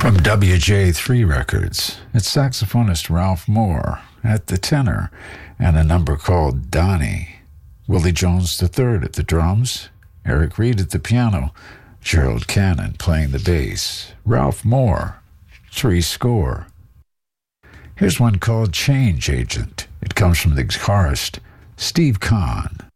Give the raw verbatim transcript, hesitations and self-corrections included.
From W J three Records, it's saxophonist Ralph Moore at the tenor and a number called Donnie. Willie Jones the third at the drums, Eric Reed at the piano, Gerald Cannon playing the bass, Ralph Moore, three score. Here's one called Change Agent. It comes from the guitarist Steve Kahn.